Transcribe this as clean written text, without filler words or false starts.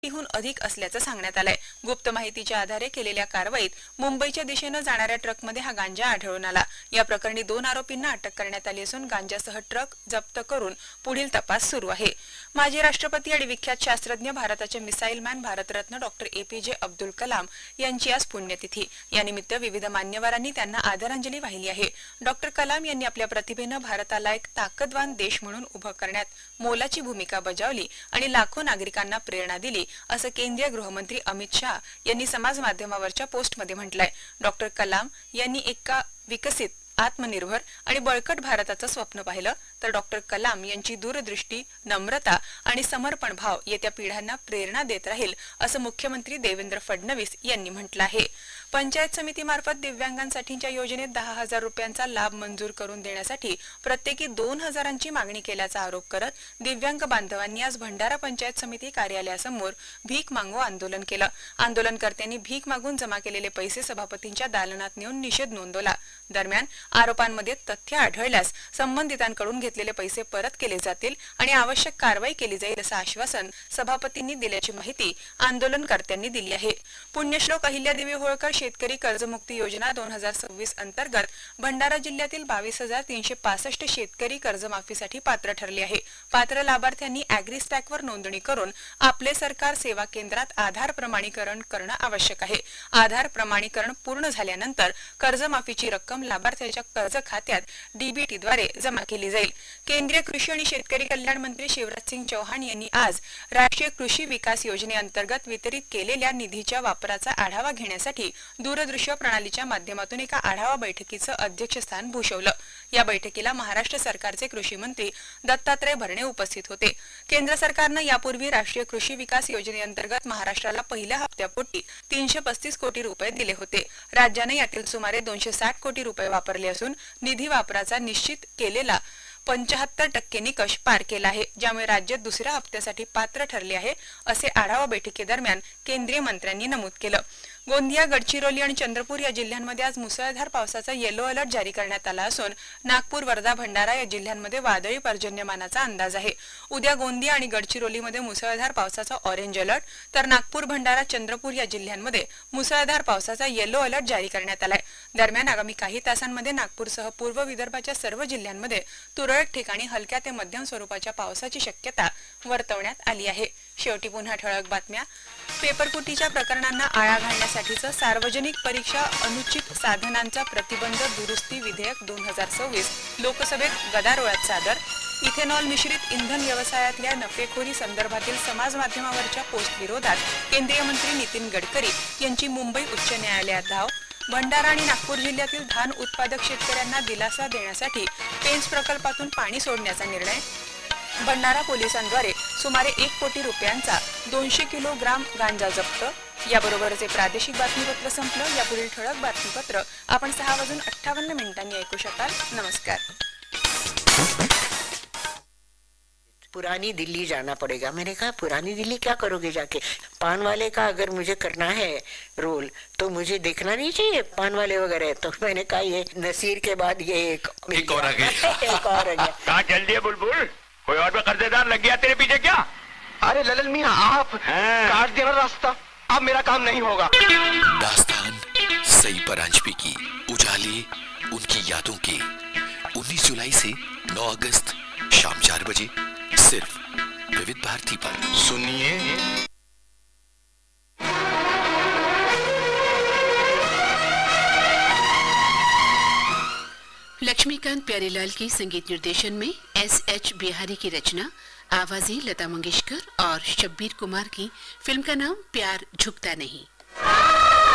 हून अधिक असल्याचं सांगण्यात आलंय। गुप्त माहितीच्या आधारे केलेल्या कारवाईत मुंबईच्या दिशेने जाणाऱ्या ट्रकमध्ये हा गांजा आढळून आला। या प्रकरणी 2 आरोपींना अटक करण्यात आली असून गांजासह ट्रक जप्त करून पुढील तपास सुरू आहे। माजी राष्ट्रपती आणि विख्यात शास्त्रज्ञ भारताचे missile man Bharat Ratna doctor APJ Abdul Kalam यांची आज पुण्यतिथी। यानिमित्त विविध मान्यवरांनी त्यांना आदरांजली वाहिली आहे। डॉक्टर कलाम यांनी आपल्या प्रतिभेने भारताला एक ताकदवान देश म्हणून उभं करण्यात मोलाची भूमिका बजावली आणि लाखो नागरिकांना प्रेरणा दिली, असं केंद्रीय गृहमंत्री अमित शाह यांनी समाज माध्यमावरच्या पोस्टमध्ये म्हटलंय। डॉक्टर कलाम यांनी एका विकसित, आत्मनिर्भर आणि बळकट भारताचं स्वप्न पाहिलं, तर डॉक्टर कलाम यांची दूरदृष्टी, नम्रता आणि समर्पण भाव येत्या पिढ्यांना प्रेरणा देत राहील, असं मुख्यमंत्री देवेंद्र फडणवीस यांनी म्हटलं आहे। पंचायत समितीमार्फत दिव्यांगांसाठीच्या योजनेत 10,000 रुपयांचा लाभ मंजूर करून देण्यासाठी प्रत्येकी 2,000ची मागणी केल्याचा आरोप करत दिव्यांग बांधवांनी आज भंडारा पंचायत समिती कार्यालयासमोर भीक मागो आंदोलन केलं। आंदोलनकर्त्यांनी भीक मागून जमा केलेले पैसे सभापतींच्या दालनात नेऊन निषेध नोंदवला। दरम्यान आरोपांमध्ये तथ्य आढळल्यास संबंधितांकडून घेतलेले पैसे परत केले जातील आणि आवश्यक कारवाई केली जाईल, असं आश्वासन सभापतींनी दिल्याची माहिती आंदोलनकर्त्यांनी दिली आहे। पुण्यश्लोक अहिल्यादेवी होळकर शेतकरी कर्जमुक्ती योजना 2026 अंतर्गत भंडारा जिल्ह्यातील 22,365 शेतकरी कर्जमाफीसाठी पात्र ठरले आहे। पात्र लाभार्थ्यांनी ॲग्रीस्टॅकवर नोंदणी करून आपले सरकार सेवा केंद्रात आधार प्रमाणीकरण करणं आवश्यक आहे। आधार प्रमाणीकरण पूर्ण झाल्यानंतर कर्जमाफीची रक्कम लाभार्थ्याच्या कर्ज खात्यात DBTद्वारे जमा केली जाईल। केंद्रीय कृषी आणि शेतकरी कल्याण मंत्री शिवराज सिंग चौहान यांनी आज राष्ट्रीय कृषी विकास योजनेअंतर्गत वितरित केलेल्या निधीच्या वापराचा आढावा घेण्यासाठी दूरदृश्य प्रणालीच्या माध्यमातून एका आढावा बैठकीचं अध्यक्षस्थान भूषवलं। या बैठकीला महाराष्ट्र सरकारचे कृषी मंत्री दत्तात्रय भरणे उपस्थित होते। केंद्र सरकारनं यापूर्वी राष्ट्रीय कृषी विकास योजनेअंतर्गत महाराष्ट्राला पहिल्या हप्त्यापोटी 335 कोटी रुपये दिले होते। राज्याने यातील सुमारे 260 कोटी रुपये वापरले असून निधी वापराचा निश्चित केलेला 75% निकष पार केला आहे, ज्यामुळे राज्य दुसऱ्या हप्त्यासाठी पात्र ठरले आहे, असे आढावा बैठकीदरम्यान केंद्रीय मंत्र्यांनी नमूद केलं। गोंदिया, गडचिरोली आणि चंद्रपूर या जिल्ह्यांमध्ये आज मुसळधार पावसाचा येलो अलर्ट जारी करण्यात आला असून नागपूर, वर्धा, भंडारा या जिल्ह्यांमध्ये वादळी पर्जन्यमानाचा अंदाज आहे। उद्या गोंदिया आणि गडचिरोलीमध्ये मुसळधार पावसाचा ऑरेंज अलर्ट, तर नागपूर, भंडारा, चंद्रपूर या जिल्ह्यांमध्ये मुसळधार पावसाचा येलो अलर्ट जारी करण्यात आलाय। दरम्यान आगामी काही तासांमध्ये नागपूरसह पूर्व विदर्भाच्या सर्व जिल्ह्यांमध्ये तुरळक ठिकाणी हलक्या ते मध्यम स्वरूपाच्या पावसाची शक्यता वर्तवण्यात आली आहे। शेवटी पुन्हा ठळक बातम्या। पेपरफुटीच्या प्रकरणांना आळा घालण्यासाठीचं सार्वजनिक परीक्षा अनुचित साधनांचा प्रतिबंध दुरुस्ती विधेयक 2026 लोकसभेत गदारोळात सादर। इथेनॉल मिश्रित इंधन व्यवसायातल्या नफेखोरी संदर्भातील समाज माध्यमावरच्या पोस्ट विरोधात केंद्रीय मंत्री नितीन गडकरी यांची मुंबई उच्च न्यायालयात धाव। भंडारा आणि नागपूर जिल्ह्यातील धान उत्पादक शेतकऱ्यांना दिलासा देण्यासाठी पेंच प्रकल्पातून पाणी सोडण्याचा निर्णय। भंडारा पोलिसांद्वारे सुमारे 1 कोटी रुपयांचा 200 किलोग्राम गांजा जप्त। याबरोबरच प्रादेशिक बातमीपत्र संपलं। यापुढील ठळक बातमीपत्र आपण 6:58 ऐकू शकाल। नमस्कार। पुरानी दिल्ली जाना पड़ेगा। मैंने कहा पुरानी दिल्ली क्या करोगे जाके? पान वाले का अगर मुझे करना है रोल तो मुझे देखना नहीं चाहिए पान वाले वगैरह। तो मैंने कहा ये नसीर के बाद ये एक और आ गया। एक और आ गया। कहाँ चल दिए बुलबुल? कोई और भी कर्जेदार लग गया तेरे पीछे क्या? अरे ललन मियां आप काट देना रास्ता, अब मेरा काम नहीं होगा। दास्तान सई परांजपे की उजाले उनकी यादों के 19 जुलाई से 9 अगस्त शाम 4 बजे सिर्फ विविध भारती पर सुनिए। लक्ष्मीकांत प्यारेलाल की संगीत निर्देशन में SH बिहारी की रचना, आवाजें लता मंगेशकर और शब्बीर कुमार की। फिल्म का नाम प्यार झुकता नहीं।